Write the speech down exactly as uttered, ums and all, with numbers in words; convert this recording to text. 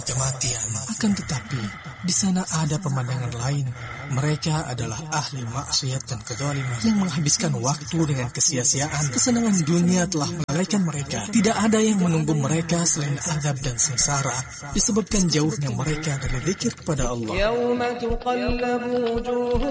kematian. Akan tetapi, di sana ada pemandangan lain. Mereka adalah ahli maksiat dan kezaliman yang menghabiskan waktu dengan kesia-siaan. Kesenangan dunia telah melalaikan mereka. Tidak ada yang menunggu mereka selain azab dan sengsara disebabkan jauhnya mereka dari zikir kepada Allah. Yauma tuqallabu wujuhum